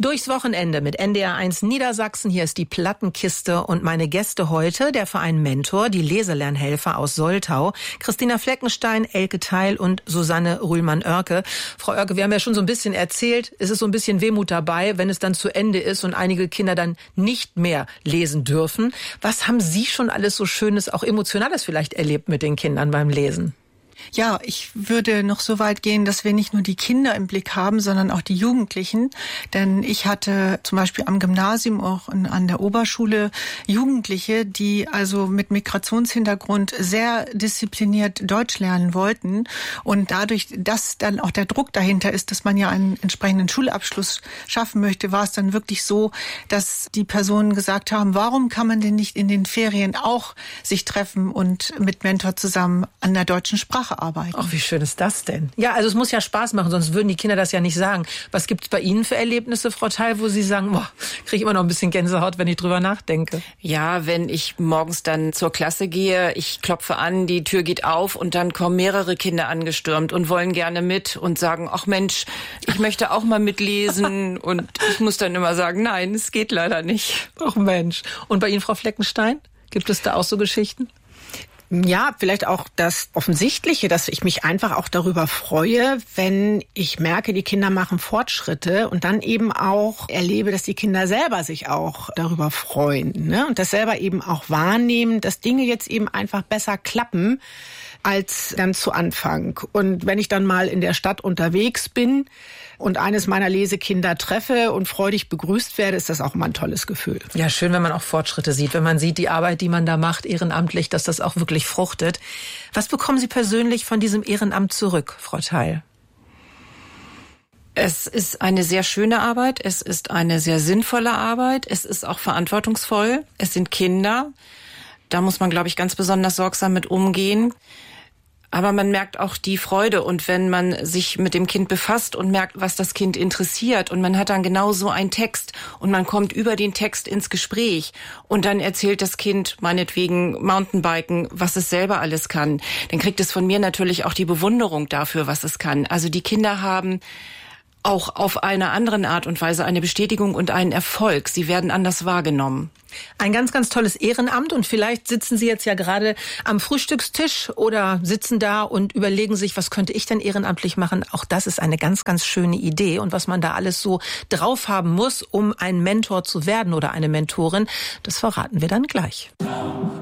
Durchs Wochenende mit NDR1 Niedersachsen. Hier ist die Plattenkiste und meine Gäste heute, der Verein Mentor, die Leselernhelfer aus Soltau, Christina Fleckenstein, Elke Theil und Susanne Rühlmann-Oerke. Frau Oerke, wir haben ja schon so ein bisschen erzählt, es ist so ein bisschen Wehmut dabei, wenn es dann zu Ende ist und einige Kinder dann nicht mehr lesen dürfen. Was haben Sie schon alles so Schönes, auch Emotionales vielleicht erlebt mit den Kindern beim Lesen? Ja, ich würde noch so weit gehen, dass wir nicht nur die Kinder im Blick haben, sondern auch die Jugendlichen. Denn ich hatte zum Beispiel am Gymnasium, auch an der Oberschule, Jugendliche, die also mit Migrationshintergrund sehr diszipliniert Deutsch lernen wollten. Und dadurch, dass dann auch der Druck dahinter ist, dass man ja einen entsprechenden Schulabschluss schaffen möchte, war es dann wirklich so, dass die Personen gesagt haben, warum kann man denn nicht in den Ferien auch sich treffen und mit Mentor zusammen an der deutschen Sprache arbeiten. Ach, wie schön ist das denn? Ja, also es muss ja Spaß machen, sonst würden die Kinder das ja nicht sagen. Was gibt's bei Ihnen für Erlebnisse, Frau Theil, wo Sie sagen, boah, kriege ich immer noch ein bisschen Gänsehaut, wenn ich drüber nachdenke? Ja, wenn ich morgens dann zur Klasse gehe, ich klopfe an, die Tür geht auf und dann kommen mehrere Kinder angestürmt und wollen gerne mit und sagen, ach Mensch, ich möchte auch mal mitlesen. Und ich muss dann immer sagen, nein, es geht leider nicht. Ach Mensch. Und bei Ihnen, Frau Fleckenstein, gibt es da auch so Geschichten? Ja, vielleicht auch das Offensichtliche, dass ich mich einfach auch darüber freue, wenn ich merke, die Kinder machen Fortschritte und dann eben auch erlebe, dass die Kinder selber sich auch darüber freuen, ne? Und das selber eben auch wahrnehmen, dass Dinge jetzt eben einfach besser klappen als dann zu Anfang. Und wenn ich dann mal in der Stadt unterwegs bin und eines meiner Lesekinder treffe und freudig begrüßt werde, ist das auch immer ein tolles Gefühl. Ja, schön, wenn man auch Fortschritte sieht, wenn man sieht, die Arbeit, die man da macht, ehrenamtlich, dass das auch wirklich fruchtet. Was bekommen Sie persönlich von diesem Ehrenamt zurück, Frau Theil? Es ist eine sehr schöne Arbeit, es ist eine sehr sinnvolle Arbeit, es ist auch verantwortungsvoll, es sind Kinder. Da muss man, glaube ich, ganz besonders sorgsam mit umgehen. Aber man merkt auch die Freude und wenn man sich mit dem Kind befasst und merkt, was das Kind interessiert und man hat dann genau so einen Text und man kommt über den Text ins Gespräch und dann erzählt das Kind meinetwegen Mountainbiken, was es selber alles kann, dann kriegt es von mir natürlich auch die Bewunderung dafür, was es kann. Also die Kinder haben auch auf eine andere Art und Weise eine Bestätigung und einen Erfolg. Sie werden anders wahrgenommen. Ein ganz, ganz tolles Ehrenamt und vielleicht sitzen Sie jetzt ja gerade am Frühstückstisch oder sitzen da und überlegen sich, was könnte ich denn ehrenamtlich machen? Auch das ist eine ganz, ganz schöne Idee und was man da alles so drauf haben muss, um ein Mentor zu werden oder eine Mentorin, das verraten wir dann gleich.